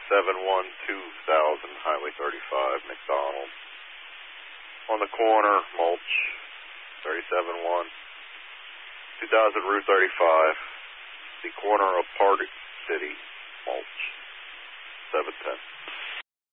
2000, Highway 35, McDonald. On the corner, mulch, 37-1. 2000 Route 35, the corner of Park City, mulch, 710.